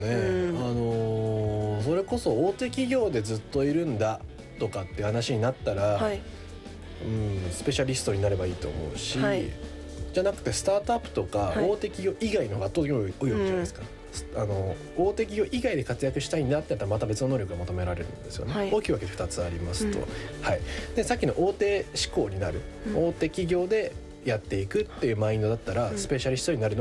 それこそ大手企業でずっといるんだとかって話になったら、 はい、 スペシャリストになればいいと思うし、 はい、 じゃなくてスタートアップとか大手企業以外の方が圧倒的に多いじゃないですか、大手企業以外で活躍したいんだってやったらまた別の能力が求められるんですよね、 はい、 大きく分けて2つありますと、はい、でさっきの大手志向になる、大手企業でやっていくっていうマインドだったら、スペシャリストになるの